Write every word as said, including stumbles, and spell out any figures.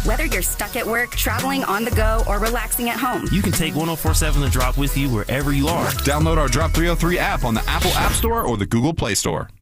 Whether you're stuck at work, traveling on the go, or relaxing at home, you can take one oh four point seven The Drop with you wherever you are. Download our Drop three oh three app on the Apple App Store or the Google Play Store.